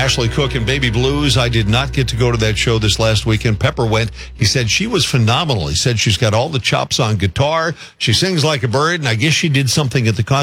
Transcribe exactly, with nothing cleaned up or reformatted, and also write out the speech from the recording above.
Ashley Cook and Baby Blues. I did not get to go to that show this last weekend. Pepper went. He said she was phenomenal. He said she's got all the chops on guitar. She sings like a bird, and I guess she did something at the concert